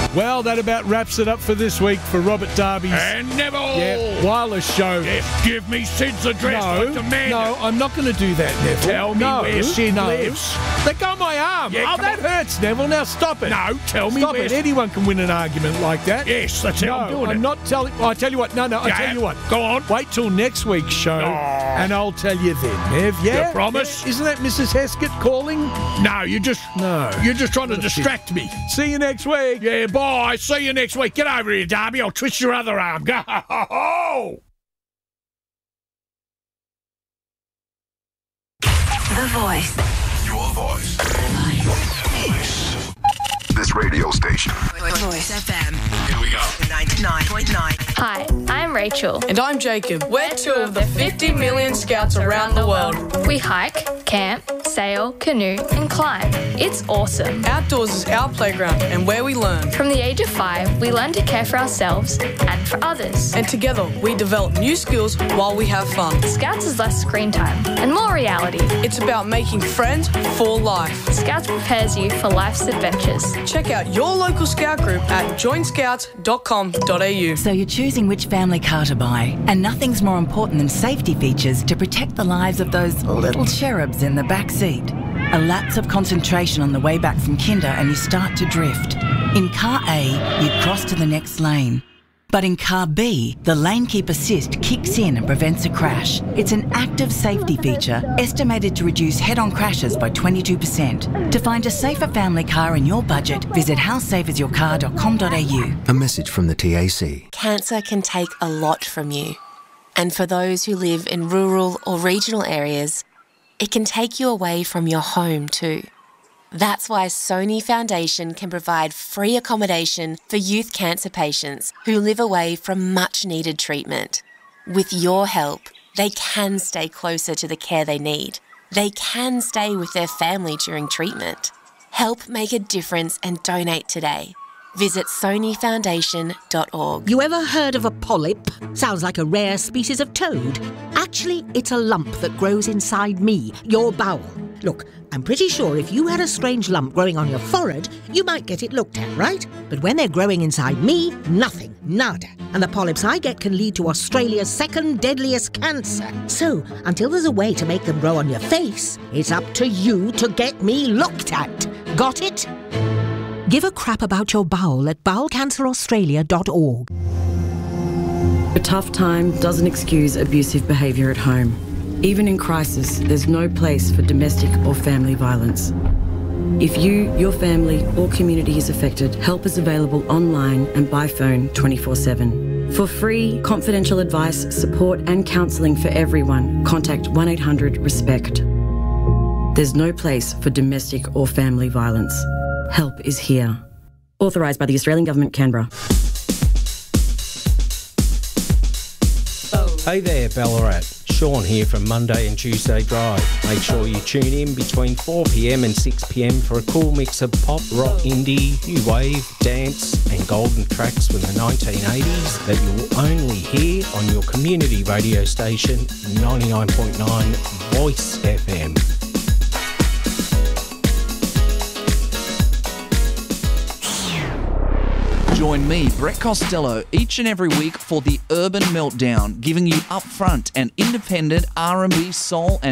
Well, that about wraps it up for this week for Robert Darby's And Neville! wireless show. Yes, give me Sid's address. I demand No, I'm not going to do that, Neville. Tell me where Sid lives. Let go of my arm. Yeah, come that on. hurts, Neville. Now stop it. No, tell me Stop where it. Anyone can win an argument like that. Yes, that's how I'm doing it. I'm not telling... I tell you what. No, I tell you what. Go on. Wait till next week's show and I'll tell you then, Nev. Yeah? You promise? Yeah. Isn't that Mrs. Heskett calling? No, you're just trying to distract me. See you next week. Yeah, bye. See you next week. Get over here, Darby. I'll twist your other arm. Go. The Voice. Your voice. This radio station. Voice FM. Here we go. 99.9. Hi, I'm Rachel. And I'm Jacob. We're two of the 50 million scouts around the world. We hike, camp, sail, canoe, and climb. It's awesome. Outdoors is our playground and where we learn. From the age of 5, we learn to care for ourselves and for others. And together, we develop new skills while we have fun. Scouts is less screen time and more reality. It's about making friends for life. Scouts prepares you for life's adventures. Check out your local scout group at joinscouts.com.au. So you're choosing which family car to buy, and nothing's more important than safety features to protect the lives of those little cherubs in the back seat. A lapse of concentration on the way back from kinder and you start to drift. In car A, you cross to the next lane. But in car B, the lane keep assist kicks in and prevents a crash. It's an active safety feature estimated to reduce head-on crashes by 22%. To find a safer family car in your budget, visit howsafeisyourcar.com.au. A message from the TAC. Cancer can take a lot from you. And for those who live in rural or regional areas, it can take you away from your home too. That's why Sony Foundation can provide free accommodation for youth cancer patients who live away from much-needed treatment. With your help, they can stay closer to the care they need. They can stay with their family during treatment. Help make a difference and donate today. Visit sonyfoundation.org. You ever heard of a polyp? Sounds like a rare species of toad. Actually, it's a lump that grows inside me, your bowel. Look, I'm pretty sure if you had a strange lump growing on your forehead, you might get it looked at, right? But when they're growing inside me, nothing, nada. And the polyps I get can lead to Australia's second deadliest cancer. So, until there's a way to make them grow on your face, it's up to you to get me looked at. Got it? Give a crap about your bowel at bowelcanceraustralia.org. A tough time doesn't excuse abusive behaviour at home. Even in crisis, there's no place for domestic or family violence. If you, your family or community is affected, help is available online and by phone 24/7. For free, confidential advice, support and counselling for everyone, contact 1-800-RESPECT. There's no place for domestic or family violence. Help is here. Authorised by the Australian Government, Canberra. Hey there, Ballarat. Sean here from Monday and Tuesday Drive. Make sure you tune in between 4pm and 6pm for a cool mix of pop, rock, indie, new wave, dance and golden tracks from the 1980s that you'll only hear on your community radio station 99.9 Voice FM. Join me, Brett Costello, each and every week for the Urban Meltdown, giving you upfront and independent R&B, soul and